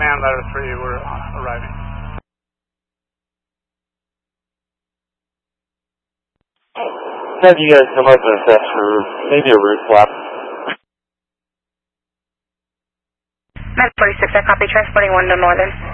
command ladder 3, we're arriving. Have you guys come up and assess for maybe a route flap? Med 46, I copy, transporting 1 to Northern.